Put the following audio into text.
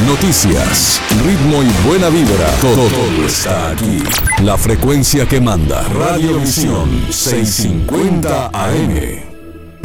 noticias, ritmo y buena vibra. Todo está aquí. La frecuencia que manda. Radiovisión 650 AM.